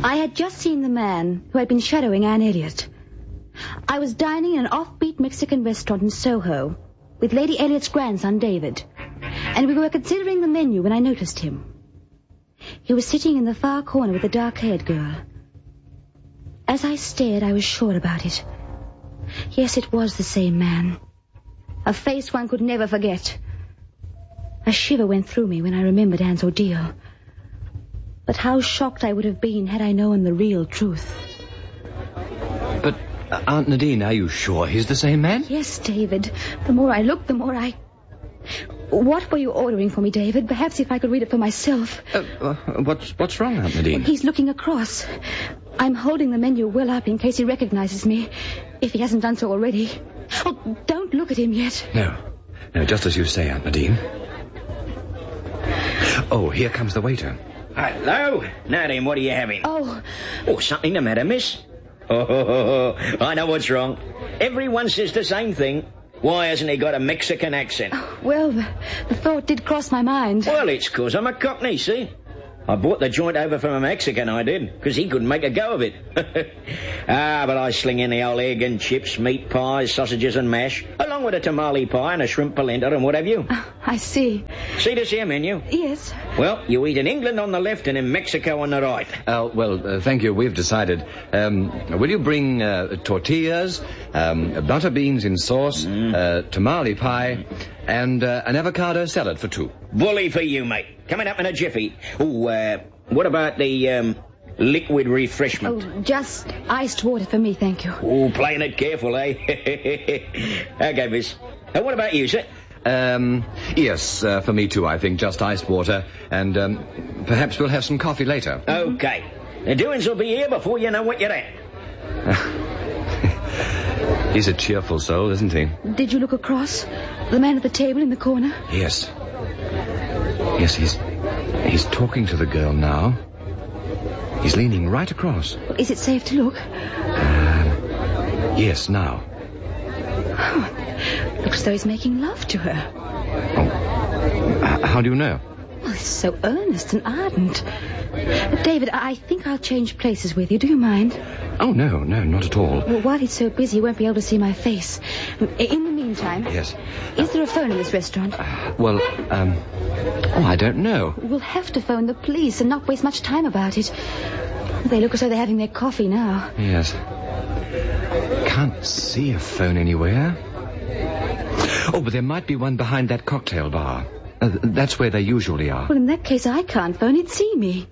I had just seen the man who had been shadowing Anne Elliot. I was dining in an offbeat Mexican restaurant in Soho with Lady Elliot's grandson, David, and we were considering the menu when I noticed him. He was sitting in the far corner with a dark-haired girl. As I stared, I was sure about it. Yes, it was the same man. A face one could never forget. A shiver went through me when I remembered Anne's ordeal. But how shocked I would have been had I known the real truth. But, Aunt Nadine, are you sure he's the same man? Yes, David. The more I look, the more I... What were you ordering for me, David? Perhaps if I could read it for myself. What's wrong, Aunt Nadine? He's looking across. I'm holding the menu well up in case he recognizes me, if he hasn't done so already. Oh, don't look at him yet. No, just as you say, Aunt Nadine. Oh, here comes the waiter. Hello? Now then, what are you having? Oh, something the matter, miss? Oh, I know what's wrong. Everyone says the same thing. Why hasn't he got a Mexican accent? Well, the thought did cross my mind. Well, it's 'cause I'm a Cockney, see? I brought the joint over from a Mexican, I did, 'cause he couldn't make a go of it. But I sling in the old egg and chips, meat pies, sausages and mash, along with a tamale pie and a shrimp polenta and what have you. I see. See this here menu? Yes. Well, you eat in England on the left and in Mexico on the right. Thank you, we've decided. Will you bring tortillas, butter beans in sauce, tamale pie, and an avocado salad for 2? Bully for you, mate. Coming up in a jiffy. What about the liquid refreshment? Oh, just iced water for me, thank you. Oh, playing it careful, eh? Okay, miss. What about you, sir? Yes, for me too, I think. Just iced water, and perhaps we'll have some coffee later. Okay. The doings will be here before you know what you're at. He's a cheerful soul, isn't he? Did you look across? The man at the table in the corner? Yes. Yes, he's talking to the girl now. He's leaning right across. Is it safe to look? Yes, now. Oh, looks as though he's making love to her. Oh. How do you know? Well, it's so earnest and ardent. David, I think I'll change places with you. Do you mind? Oh, no, not at all. Well, while he's so busy, he won't be able to see my face. In the meantime... Yes. Is there a phone in this restaurant? I don't know. We'll have to phone the police and not waste much time about it. They look as though they're having their coffee now. Yes. Can't see a phone anywhere. Oh, but there might be one behind that cocktail bar. That's where they usually are. Well, in that case, I can't phone. He'd see me.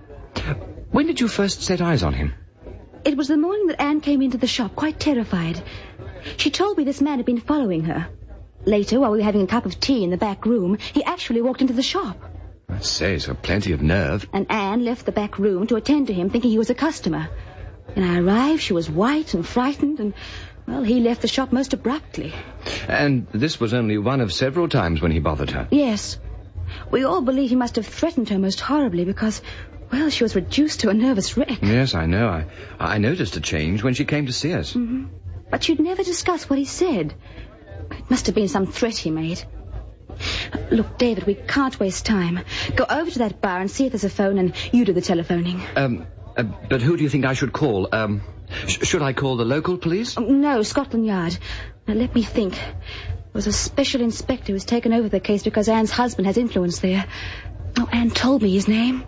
When did you first set eyes on him? It was the morning that Anne came into the shop, quite terrified. She told me this man had been following her. Later, while we were having a cup of tea in the back room, he actually walked into the shop. I say, he's got plenty of nerve. And Anne left the back room to attend to him, thinking he was a customer. When I arrived, she was white and frightened, and, well, he left the shop most abruptly. And this was only one of several times when he bothered her? Yes. We all believe he must have threatened her most horribly because, well, she was reduced to a nervous wreck. Yes, I know. I noticed a change when she came to see us. Mm-hmm. But she'd never discuss what he said. It must have been some threat he made. Look, David, we can't waste time. Go over to that bar and see if there's a phone, and you do the telephoning. But who do you think I should call? Should I call the local police? No, Scotland Yard. Now, let me think. There was a special inspector who's taken over the case because Anne's husband has influence there. Oh, Anne told me his name.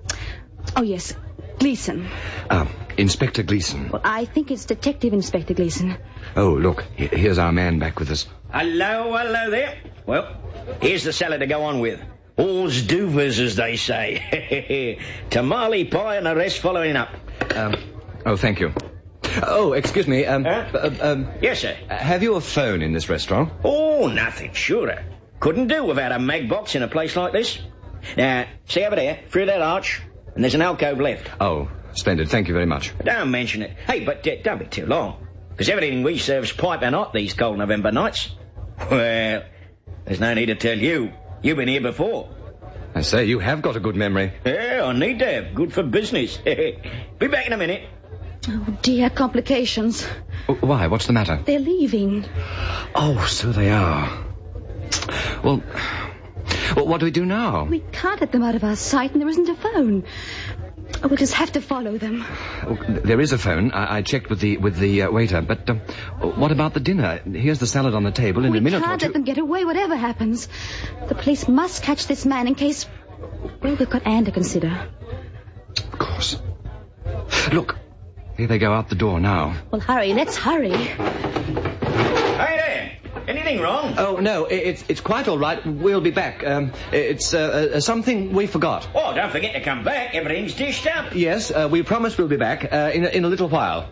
Oh, yes, Gleason. Inspector Gleason. Well, I think it's Detective Inspector Gleason. Oh, look, here's our man back with us. Hello there. Well, here's the salad to go on with. All's doovers, as they say. Tamale pie and the rest following up. Thank you. Oh, excuse me. Yes, sir. Have you a phone in this restaurant? Oh, nothing, sure. Couldn't do without a mag box in a place like this. Now, see over there, through that arch, and there's an alcove left. Oh, splendid. Thank you very much. Don't mention it. Hey, but don't be too long, because everything we serve's piping hot these cold November nights. Well, there's no need to tell you. You've been here before. I say, you have got a good memory. Yeah, I need to have. Good for business. Be back in a minute. Oh, dear, complications. Why? What's the matter? They're leaving. Oh, so they are. Well, what do we do now? We can't let them out of our sight, and there isn't a phone. Oh, we'll just have to follow them. Oh, there is a phone. I checked with the waiter. But what about the dinner? Here's the salad on the table. In a minute or two... We can't let them get away, whatever happens. The police must catch this man in case... Well, we've got Anne to consider. Of course. Look, here they go out the door now. Well, hurry. Let's hurry. Hey there! Anything wrong? Oh, no, it's quite all right. We'll be back. It's something we forgot. Oh, don't forget to come back. Everything's dished up. Yes, we promise we'll be back in a little while.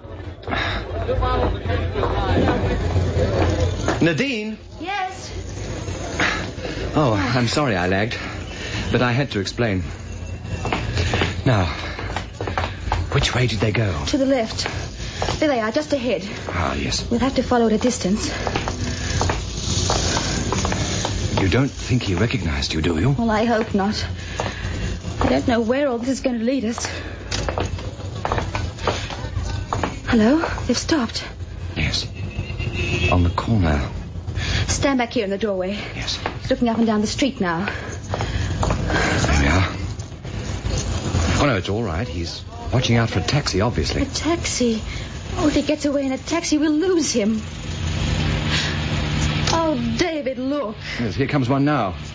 Nadine? Yes? Oh, I'm sorry I lagged. But I had to explain. Now, which way did they go? To the left. There they are, just ahead. Ah, yes. We'll have to follow at a distance. You don't think he recognized you, do you? Well, I hope not. I don't know where all this is going to lead us. Hello? They've stopped. Yes. On the corner. Stand back here in the doorway. Yes. He's looking up and down the street now. There we are. Oh, no, it's all right. He's watching out for a taxi, obviously. A taxi? Oh, if he gets away in a taxi, we'll lose him. Oh, David, look. Yes, here comes one now.